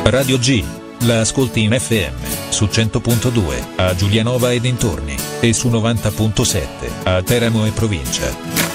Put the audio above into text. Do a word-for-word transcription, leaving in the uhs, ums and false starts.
Radio G, la ascolti in F M, su cento punto due, a Giulianova e dintorni, e su novanta punto sette, a Teramo e provincia.